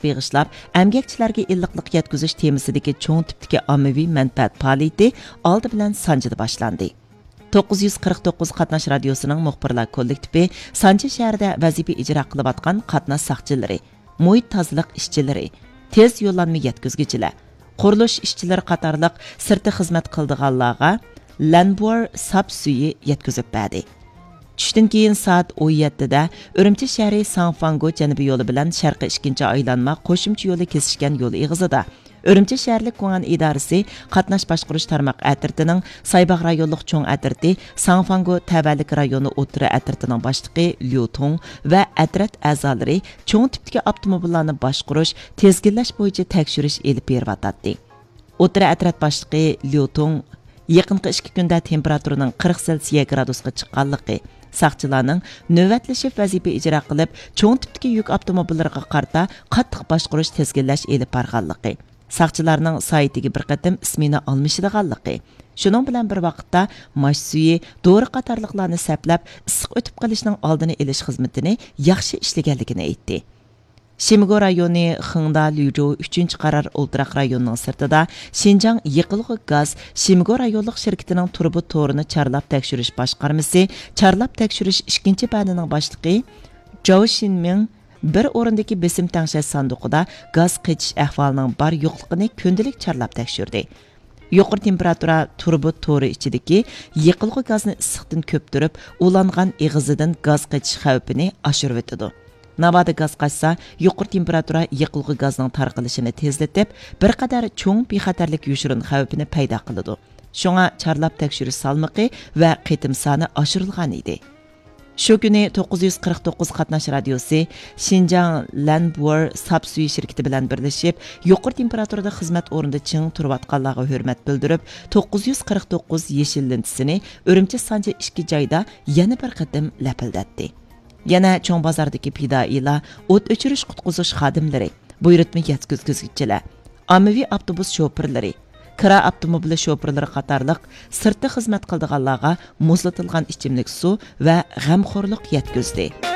beg'ishlab, əmgəkçilərə illiqlik yetkizish temasidagi cho'ng tipdagi ommaviy manfaat faoliyati oldi bilan Sanjida boshlandi. 949 qatnash radiosining muxbirlar kollektivi Sanji shahrida vazifa ijro qilayotgan qatnash saqchilari, muhit tozalik ishchilari, tez yo'llanma yetkazgichilar, qurilish ishchilari qatorliq sirti xizmat qildiganlarga Lanbor sap suyi yetkazib berdi. Tushdan keyin soat 17da Urumchi shahri Sanfango janubiy yo'li bilan sharqqa 2-chi aylanma qo'shimcha yo'li kesishgan yo'l eg'izida Urumchi shaharlik Ko'ngan idorasi qatnash boshqarish tarmoq atirtining Saybaq rayonlik cho'ng atirti, Sanfango tavallik rayoni o'tira atirtining boshlig'i Liu Tong va atrat a'zolari cho'ng tipdagi avtomobillarni boshqarish, tezginlash bo'yicha tekshirish elib beryapti. O'tira atrat boshlig'i Liu Tong yaqinqi 2 kunda temperaturaning 40 selsiya gradusga chiqqanligi, saqchilarning navbatlashib vazifa ijro qilib, cho'ng tipdagi yuk avtomobillariga qarata qattiq boshqarish tezginlash elib borganligi, saqchilarning saytiga bir qatim ismini almashadiganligi, shuning bilan bir vaqtda mash suyi, dori qatorliqlarni saplab, issiq o'tib qolishning oldini olish xizmatini yaxshi ishlaganligini aytdi. Shimigo rayoni Xingda Lüzhou 3-chi qaror o'ltiraq rayonining sirtida Xinjiang yiqilg'i gaz Shimigo rayonlik shirkatining turbi to'rini charlab tekshirish boshqarmasi, charlab tekshirish 2-chi banining boshlig'i Zhao Xinming bir o'rindagi besim tangshash sanduqida gaz qechish ahvolining bor yo'qligini kundalik charlab tekshirdi. Yuqori temperatura turbi to'ri ichidagi yiqilg'i gazni issiqdan ko'ptirib, ulangan eg'izidan gaz qechish xavfini oshirib o'tadi. Navbada gaz qaçsa, yuqori temperatura yiqilg'i gazning tarqalishini tezlatib, bir qadar cho'ng bexatarlik yoshirin xavfini paydo qiladi. Shunga charlab tekshirish salmoqi va qitim soni oshirilgan edi. Shu kuni 949 qatnash radiosi Xinjiang Lanbor sap suyi shirkati bilan birlashib, yuqori temperaturada xizmat o'rnida ching turayotganlarga hurmat bildirib, 949 yeshil lintisini Urumchi Sanji 2 joyda yana bir qatim lapildatdi. Yana cho'ng bozordagi pidoilar, o't o'chirish qutqizish xodimlari, buyurtma yetkazuvchilar, ommaviy avtobus shofirlari, kira avtomobili shofirlari qatorliq sirtda xizmat qildiganlarga muzlatilgan ichimlik suv va g'amxo'rlik yetkazdi.